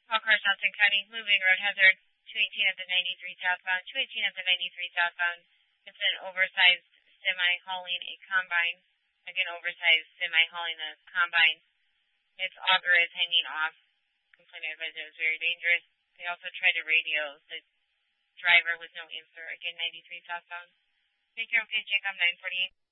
All cars Johnson County, moving road hazard, 218 at the 93 southbound, 218 at the 93 southbound. It's an oversized semi hauling a combine, again oversized semi hauling a combine. Its auger is hanging off. Complainant advised it was very dangerous. They also tried to radio the driver with no answer, again 93 southbound. Take care, okay, Jacob 948.